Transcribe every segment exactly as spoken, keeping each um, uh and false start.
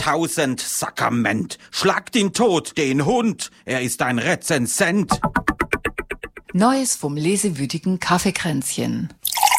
Tausend Sakrament. Schlagt ihn tot, den Hund. Er ist ein Rezensent. Neues vom lesewütigen Kaffeekränzchen.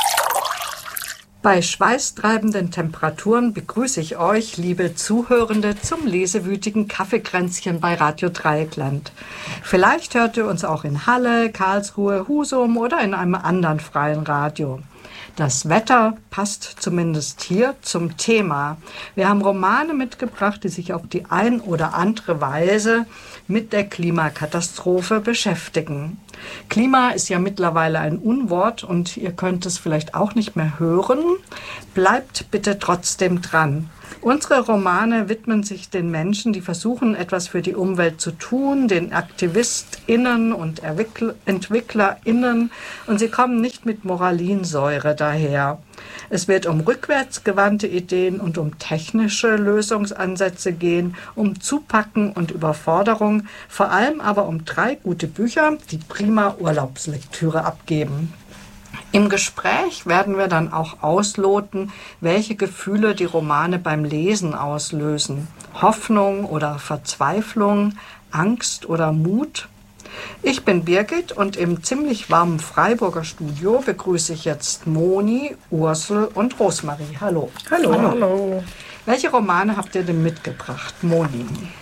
Bei schweißtreibenden Temperaturen begrüße ich euch, liebe Zuhörende, zum lesewütigen Kaffeekränzchen bei Radio Dreieckland. Vielleicht hört ihr uns auch in Halle, Karlsruhe, Husum oder in einem anderen freien Radio. Das Wetter passt zumindest hier zum Thema. Wir haben Romane mitgebracht, die sich auf die ein oder andere Weise mit der Klimakatastrophe beschäftigen. Klima ist ja mittlerweile ein Unwort und ihr könnt es vielleicht auch nicht mehr hören. Bleibt bitte trotzdem dran. Unsere Romane widmen sich den Menschen, die versuchen, etwas für die Umwelt zu tun, den AktivistInnen und EntwicklerInnen, und sie kommen nicht mit Moralinsäure daher. Es wird um rückwärtsgewandte Ideen und um technische Lösungsansätze gehen, um Zupacken und Überforderung, vor allem aber um drei gute Bücher, die prima Urlaubslektüre abgeben. Im Gespräch werden wir dann auch ausloten, welche Gefühle die Romane beim Lesen auslösen. Hoffnung oder Verzweiflung, Angst oder Mut. Ich bin Birgit und im ziemlich warmen Freiburger Studio begrüße ich jetzt Moni, Ursel und Rosmarie. Hallo. Hallo. Hallo. Hallo. Welche Romane habt ihr denn mitgebracht, Moni?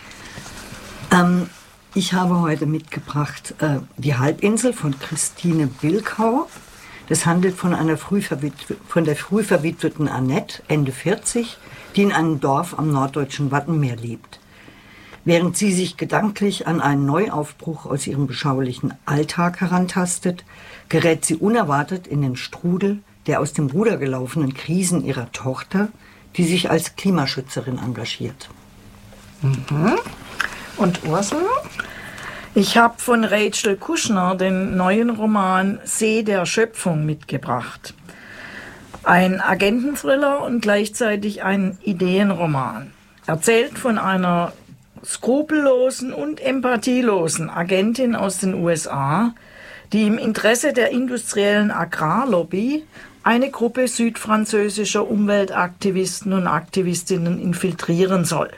Ähm, ich habe heute mitgebracht äh, Die Halbinsel von Christine Bilkau. Das handelt von einer früh von der früh verwitweten Annette, Ende vierzig, die in einem Dorf am norddeutschen Wattenmeer lebt. Während sie sich gedanklich an einen Neuaufbruch aus ihrem beschaulichen Alltag herantastet, gerät sie unerwartet in den Strudel der aus dem Ruder gelaufenen Krisen ihrer Tochter, die sich als Klimaschützerin engagiert. Mhm. Und Ursel? Ich habe von Rachel Kushner den neuen Roman See der Schöpfung mitgebracht. Ein Agententhriller und gleichzeitig ein Ideenroman. Erzählt von einer skrupellosen und empathielosen Agentin aus den U S A, die im Interesse der industriellen Agrarlobby eine Gruppe südfranzösischer Umweltaktivisten und Aktivistinnen infiltrieren soll.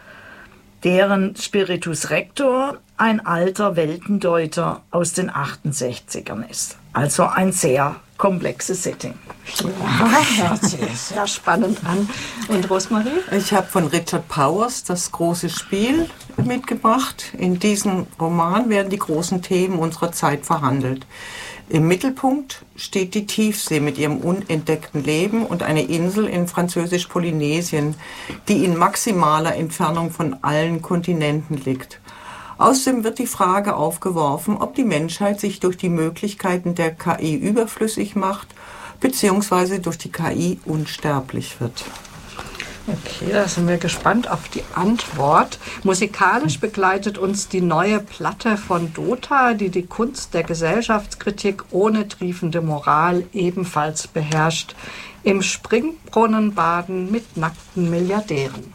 Deren Spiritus Rector ein alter Weltendeuter aus den achtundsechzigern ist. Also ein sehr komplexes Setting. Ja, hört sich sehr spannend an. Und Rosmarie? Ich habe von Richard Powers Das große Spiel mitgebracht. In diesem Roman werden die großen Themen unserer Zeit verhandelt. Im Mittelpunkt steht die Tiefsee mit ihrem unentdeckten Leben und eine Insel in Französisch-Polynesien, die in maximaler Entfernung von allen Kontinenten liegt. Außerdem wird die Frage aufgeworfen, ob die Menschheit sich durch die Möglichkeiten der K I überflüssig macht, beziehungsweise durch die K I unsterblich wird. Okay, da sind wir gespannt auf die Antwort. Musikalisch begleitet uns die neue Platte von Dota, die die Kunst der Gesellschaftskritik ohne triefende Moral ebenfalls beherrscht. Im Springbrunnen baden mit nackten Milliardären.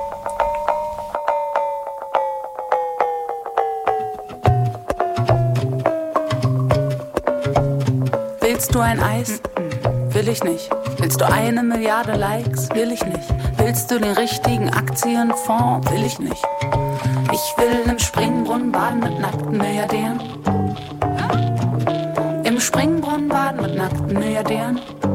Willst du ein Eis? Will ich nicht. Willst du eine Milliarde Likes? Will ich nicht. Willst du den richtigen Aktienfonds? Will ich nicht. Ich will im Springbrunnen baden mit nackten Milliardären. Im Springbrunnen baden mit nackten Milliardären.